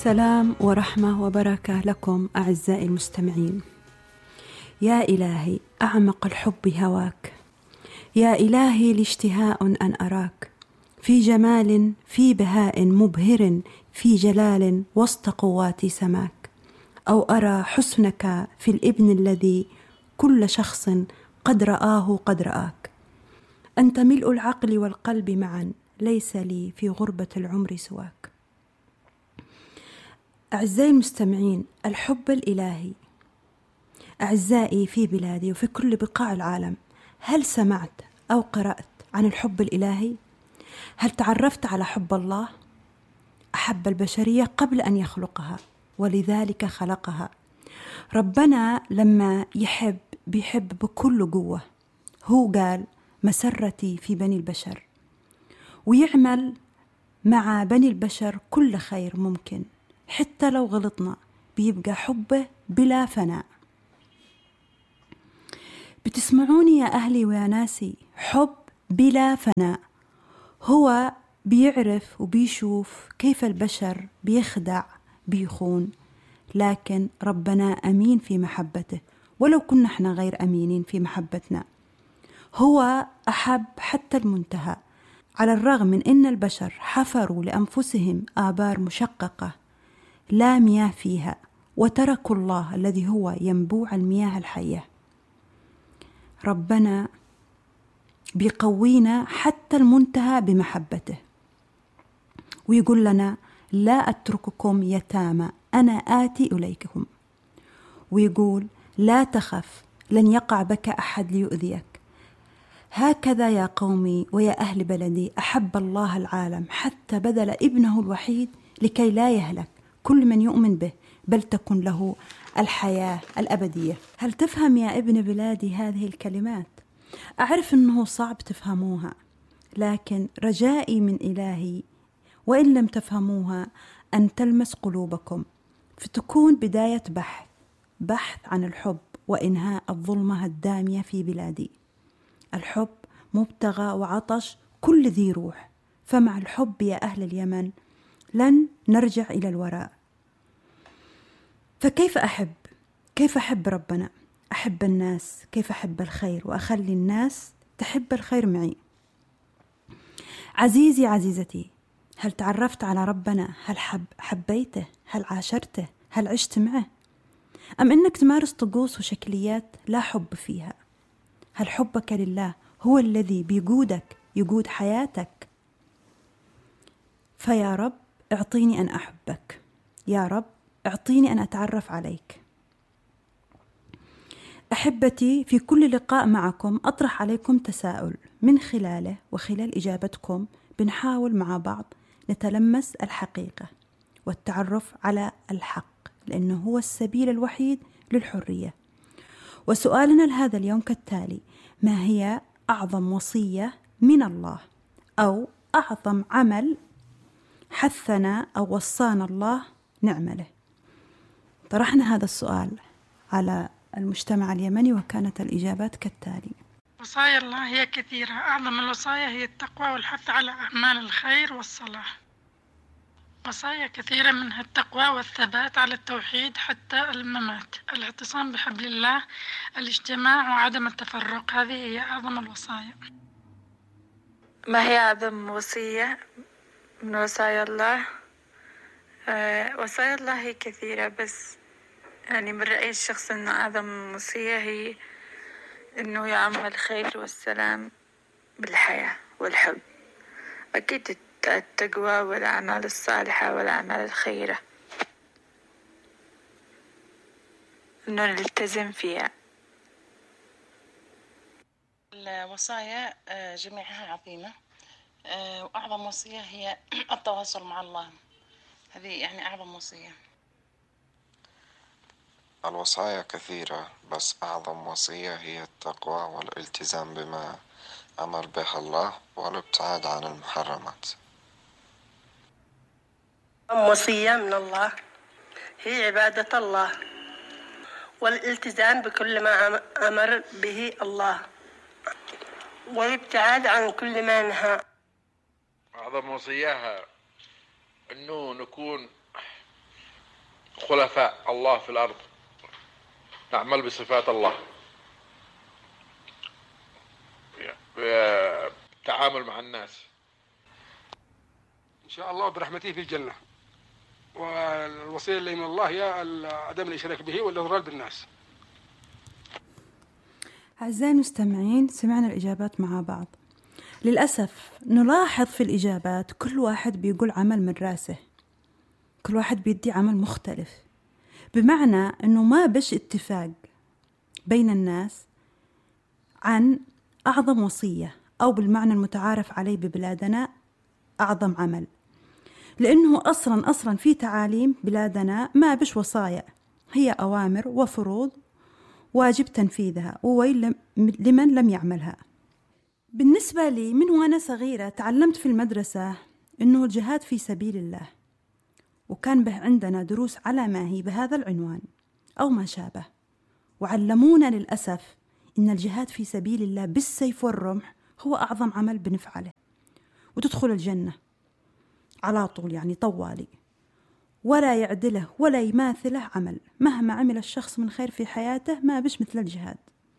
سلام ورحمة وبركة لكم أعزائي المستمعين. يا إلهي أعمق الحب هواك، يا إلهي لاشتهاء أن أراك في جمال، في بهاء مبهر، في جلال وسط قوات سماك، أو أرى حسنك في الابن الذي كل شخص قد رآه قد رآك. أنت ملء العقل والقلب معا، ليس لي في غربة العمر سواك. أعزائي المستمعين، الحب الإلهي. أعزائي في بلادي وفي كل بقاع العالم، هل سمعت أو قرأت عن الحب الإلهي؟ هل تعرفت على حب الله؟ أحب البشرية قبل أن يخلقها، ولذلك خلقها. ربنا لما يحب بيحب بكل قوة. هو قال مسرتي في بني البشر، ويعمل مع بني البشر كل خير ممكن، حتى لو غلطنا بيبقى حبه بلا فناء. بتسمعوني يا أهلي ويا ناسي؟ حب بلا فناء. هو بيعرف وبيشوف كيف البشر بيخدع بيخون، لكن ربنا أمين في محبته، ولو كنا احنا غير أمينين في محبتنا. هو أحب حتى المنتهى، على الرغم من أن البشر حفروا لأنفسهم آبار مشققة لا مياه فيها، وتركوا الله الذي هو ينبوع المياه الحية. ربنا بيقوينا حتى المنتهى بمحبته، ويقول لنا لا أترككم يتامى، أنا آتي إليكم. ويقول لا تخف، لن يقع بك أحد ليؤذيك. هكذا يا قومي ويا أهل بلدي أحب الله العالم حتى بذل ابنه الوحيد لكي لا يهلك كل من يؤمن به، بل تكن له الحياة الأبدية. هل تفهم يا ابن بلادي هذه الكلمات؟ أعرف أنه صعب تفهموها، لكن رجائي من إلهي وإن لم تفهموها أن تلمس قلوبكم، فتكون بداية بحث عن الحب وإنهاء الظلمة الدامية في بلادي. الحب مبتغى وعطش كل ذي روح، فمع الحب يا أهل اليمن لن نرجع إلى الوراء. فكيف أحب؟ كيف أحب ربنا؟ أحب الناس كيف أحب الخير، وأخلي الناس تحب الخير معي. عزيزي عزيزتي، هل تعرفت على ربنا؟ هل حبيته؟ هل عاشرته؟ هل عشت معه؟ أم أنك تمارس طقوس وشكليات لا حب فيها؟ هل حبك لله هو الذي بيقودك، يقود حياتك؟ فيا رب اعطيني أن أحبك، يا رب اعطيني أن أتعرف عليك. أحبتي، في كل لقاء معكم أطرح عليكم تساؤل، من خلاله وخلال إجابتكم بنحاول مع بعض نتلمس الحقيقة والتعرف على الحق، لأنه هو السبيل الوحيد للحرية. وسؤالنا لهذا اليوم كالتالي: ما هي أعظم وصية من الله، أو أعظم عمل حثنا أو وصانا الله نعمله؟ طرحنا هذا السؤال على المجتمع اليمني، وكانت الإجابات كالتالي: وصايا الله هي كثيرة، أعظم الوصايا هي التقوى والحث على أعمال الخير والصلاح. وصايا كثيرة، منها التقوى والثبات على التوحيد حتى الممات، الاعتصام بحبل الله، الاجتماع وعدم التفرق. هذه هي أعظم الوصايا. ما هي أعظم وصية من وصايا الله؟ وصايا الله هي كثيرة، بس يعني من رأيي الشخص أنه أعظم وصية هي أنه يعم الخير والسلام بالحياة والحب. أكيد التقوى والأعمال الصالحة والأعمال الخيرة أنه نلتزم فيها. الوصايا جميعها عظيمة، وأعظم وصية هي التواصل مع الله. هذه يعني أعظم وصية. الوصايا كثيرة، بس أعظم وصية هي التقوى والالتزام بما أمر به الله والابتعاد عن المحرمات. وصية من الله هي عبادة الله والالتزام بكل ما أمر به الله والابتعاد عن كل ما نهى. أعظم وصياها أنه نكون خلفاء الله في الأرض، نعمل بصفات الله، التعامل مع الناس إن شاء الله برحمته في الجنة. والوصية اللي من الله هي عدم الإشراك به والإضرار بالناس. أعزائي المستمعين، سمعنا الإجابات مع بعض. للأسف نلاحظ في الإجابات كل واحد بيقول عمل من راسه، كل واحد بيدي عمل مختلف، بمعنى أنه ما بش اتفاق بين الناس عن أعظم وصية، أو بالمعنى المتعارف عليه ببلادنا أعظم عمل، لأنه أصلا في تعاليم بلادنا ما بش وصايا، هي أوامر وفروض واجب تنفيذها، وويل لمن لم يعملها. بالنسبة لي من وأنا صغيرة تعلمت في المدرسة أنه الجهاد في سبيل الله، وكان به عندنا دروس على ما هي بهذا العنوان أو ما شابه، وعلمونا للأسف إن الجهاد في سبيل الله بالسيف والرمح هو أعظم عمل بنفعله، وتدخل الجنة على طول، يعني طوالي، ولا يعدله ولا يماثله عمل، مهما عمل الشخص من خير في حياته ما بش مثل الجهاد.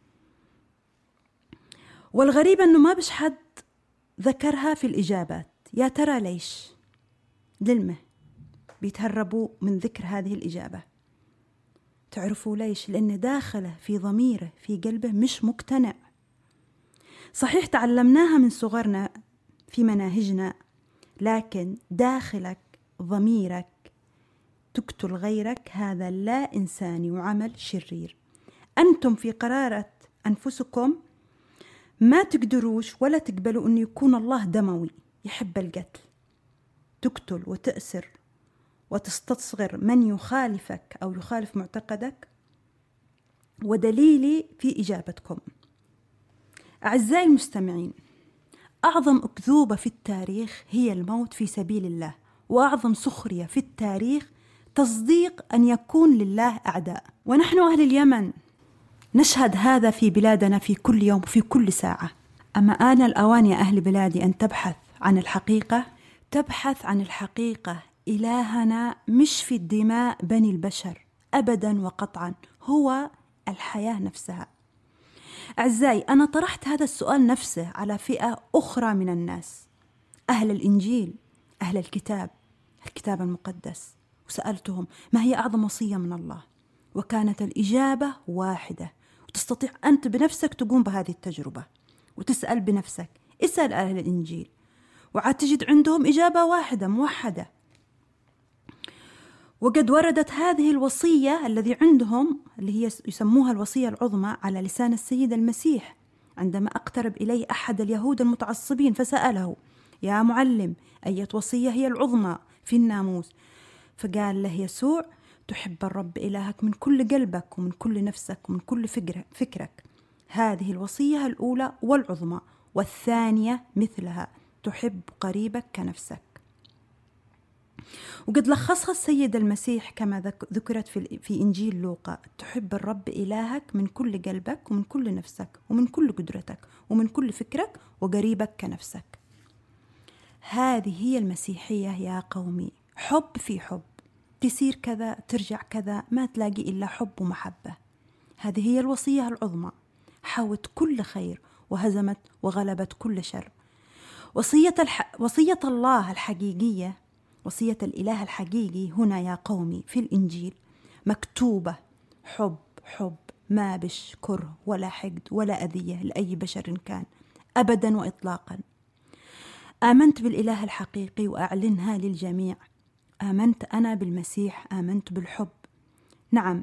والغريب أنه ما بش حد ذكرها في الإجابات. يا ترى ليش؟ للمه بيتهربوا من ذكر هذه الإجابة. تعرفوا ليش؟ لأن داخله في ضميره في قلبه مش مقتنع. صحيح تعلمناها من صغرنا في مناهجنا، لكن داخلك ضميرك تقتل غيرك، هذا لا إنساني وعمل شرير. أنتم في قرارة أنفسكم ما تقدروش ولا تقبلوا أن يكون الله دموي يحب القتل، تقتل وتأسر وتستصغر من يخالفك أو يخالف معتقدك. ودليلي في إجابتكم. أعزائي المستمعين، أعظم أكذوبة في التاريخ هي الموت في سبيل الله، وأعظم سخرية في التاريخ تصديق أن يكون لله أعداء. ونحن أهل اليمن نشهد هذا في بلادنا في كل يوم في كل ساعة. أما آن الأوان يا أهل بلادي أن تبحث عن الحقيقة، تبحث عن الحقيقة. إلهنا مش في الدماء بني البشر أبدا وقطعا، هو الحياة نفسها. أعزائي، أنا طرحت هذا السؤال نفسه على فئة أخرى من الناس، أهل الإنجيل، أهل الكتاب المقدس، وسألتهم ما هي أعظم وصية من الله، وكانت الإجابة واحدة. وتستطيع أنت بنفسك تقوم بهذه التجربة وتسأل بنفسك، اسأل أهل الإنجيل وعاد تجد عندهم إجابة واحدة موحدة. وقد وردت هذه الوصية الذي عندهم، اللي هي يسموها الوصية العظمى، على لسان السيد المسيح عندما أقترب إليه أحد اليهود المتعصبين فسأله: يا معلم، أية وصية هي العظمى في الناموس؟ فقال له يسوع: تحب الرب إلهك من كل قلبك ومن كل نفسك ومن كل فكرك. هذه الوصية الأولى والعظمى، والثانية مثلها: تحب قريبك كنفسك. وقد لخصها السيد المسيح كما ذكرت في إنجيل لوقا: تحب الرب إلهك من كل قلبك ومن كل نفسك ومن كل قدرتك ومن كل فكرك، وقريبك كنفسك. هذه هي المسيحية يا قومي، حب في حب، تسير كذا ترجع كذا، ما تلاقي إلا حب ومحبة. هذه هي الوصية العظمى، حوت كل خير وهزمت وغلبت كل شر. وصية الله الحقيقية، وصية الإله الحقيقي هنا يا قومي في الإنجيل مكتوبة: حب، حب، ما بش كره ولا حقد ولا أذية لأي بشر كان أبدا وإطلاقا. آمنت بالإله الحقيقي وأعلنها للجميع. آمنت أنا بالمسيح، آمنت بالحب. نعم،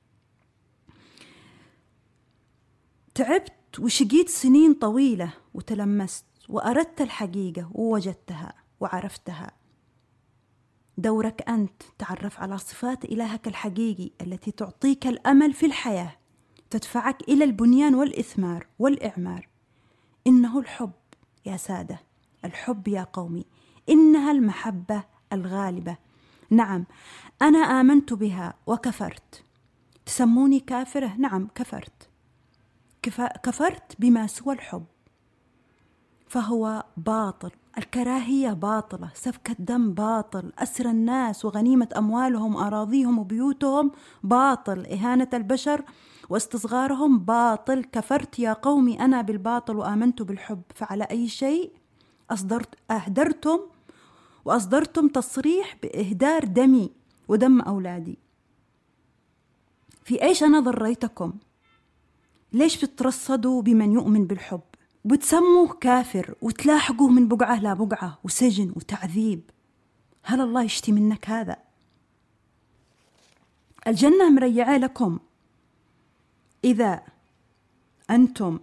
تعبت وشقيت سنين طويلة وتلمست وأردت الحقيقة ووجدتها وعرفتها. دورك أنت تعرف على صفات إلهك الحقيقي التي تعطيك الأمل في الحياة، تدفعك إلى البنيان والإثمار والإعمار. إنه الحب يا سادة، الحب يا قومي، إنها المحبة الغالبة. نعم، أنا آمنت بها وكفرت. تسموني كافرة؟ نعم، كفرت بما سوى الحب، فهو باطل الكراهية باطلة، سفك الدم باطل، أسر الناس وغنيمة أموالهم أراضيهم وبيوتهم باطل، إهانة البشر واستصغارهم باطل. كفرت يا قومي أنا بالباطل وآمنت بالحب، فعلى أي شيء أصدرتم تصريح بإهدار دمي ودم أولادي. في إيش أنا ضريتكم؟ ليش بتترصدوا بمن يؤمن بالحب وبتسموه كافر وتلاحقوه من بقعة لا بقعة وسجن وتعذيب؟ هل الله يشتي منك هذا؟ الجنة مريعة لكم إذا أنتم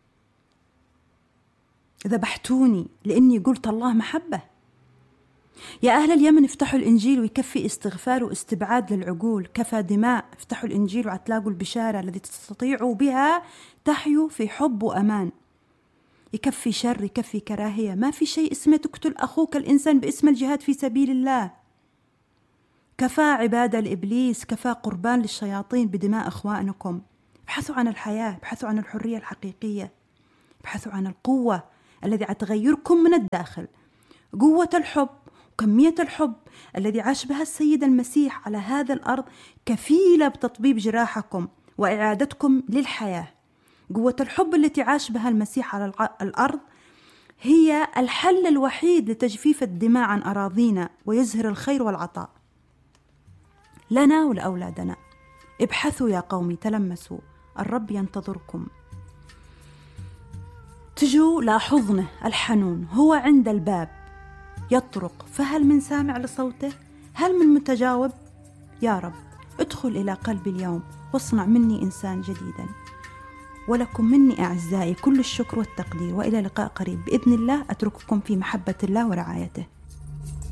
ذبحتوني لأني قلت الله محبة. يا أهل اليمن افتحوا الإنجيل ويكفي استغفار واستبعاد للعقول، كفى دماء. افتحوا الإنجيل وهتلاقوا البشارة التي تستطيعوا بها تحيوا في حب وأمان. يكفي شر، يكفي كراهية، ما في شيء اسمه تقتل أخوك الإنسان باسم الجهاد في سبيل الله. كفى عبادة لإبليس، كفى قربان للشياطين بدماء إخوانكم. ابحثوا عن الحياة، ابحثوا عن الحرية الحقيقية، ابحثوا عن القوة الذي تغيركم من الداخل، قوة الحب وكمية الحب الذي عاش بها السيد المسيح على هذا الأرض، كفيلة بتطبيب جراحكم وإعادتكم للحياة. قوة الحب التي عاش بها المسيح على الأرض هي الحل الوحيد لتجفيف الدماء عن أراضينا ويزهر الخير والعطاء لنا ولأولادنا. ابحثوا يا قومي، تلمسوا، الرب ينتظركم. تجوا لحضنه الحنون، هو عند الباب يطرق، فهل من سامع لصوته؟ هل من متجاوب؟ يا رب ادخل إلى قلبي اليوم واصنع مني إنسان جديدا. ولكم مني أعزائي كل الشكر والتقدير، وإلى لقاء قريب بإذن الله. أترككم في محبة الله ورعايته.